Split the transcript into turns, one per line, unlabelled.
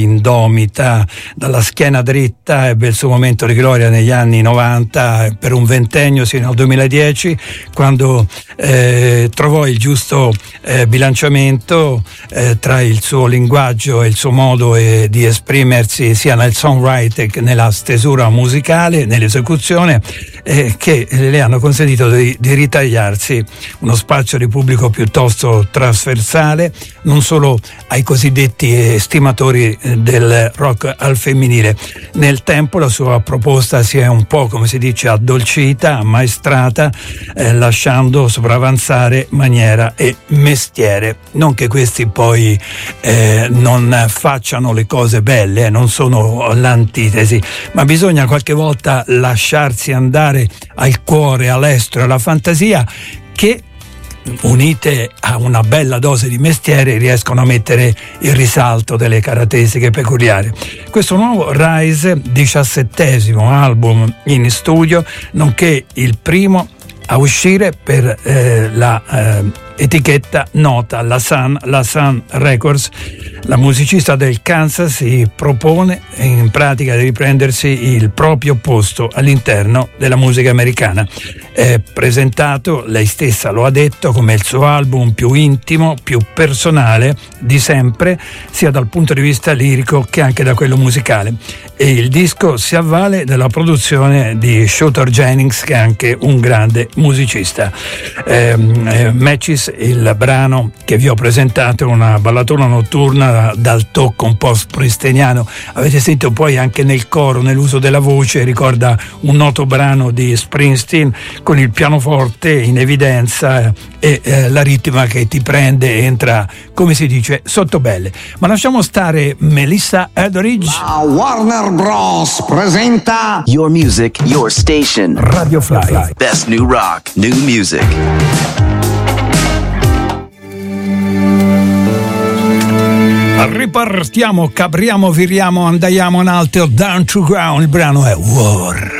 indomita, dalla schiena dritta, ebbe il suo momento di gloria negli anni 90 per un ventennio sino al 2010, quando trovò il giusto bilanciamento tra il suo linguaggio e il suo modo di esprimersi sia nel songwriting che nella stesura musicale, nell'esecuzione, che le hanno consentito di ritagliarsi uno spazio di pubblico piuttosto trasversale, non solo ai cosiddetti estimatori del rock al femminile. Nel tempo la sua proposta si è un po', come si dice, addolcita, ammaestrata, lasciando sopravanzare maniera e mestiere. Non che questi poi non facciano le cose belle, non sono l'antitesi, ma bisogna qualche volta lasciarsi andare al cuore, all'estero, alla fantasia, che unite a una bella dose di mestiere riescono a mettere in risalto delle caratteristiche peculiari. Questo nuovo Rise, 17° album in studio, nonché il primo a uscire per la etichetta nota, la Sun Records. La musicista del Kansas si propone in pratica di riprendersi il proprio posto all'interno della musica americana. È presentato, lei stessa lo ha detto, come il suo album più intimo, più personale di sempre, sia dal punto di vista lirico che anche da quello musicale. E il disco si avvale della produzione di Shooter Jennings, che è anche un grande musicista. Matches, il brano che vi ho presentato, una ballatona notturna dal tocco un po' spristeniano. Avete sentito poi anche nel coro, nell'uso della voce, ricorda un noto brano di Springsteen, con il pianoforte in evidenza e la ritma che ti prende e entra, come si dice, sotto belle. Ma lasciamo stare Melissa Etheridge.
La Warner Bros. Presenta
Your Music, Your Station.
Radio Fly.
Best new rock, new music.
Ripartiamo, cabriamo, viriamo, andaiamo in alto, down to ground. Il brano è War.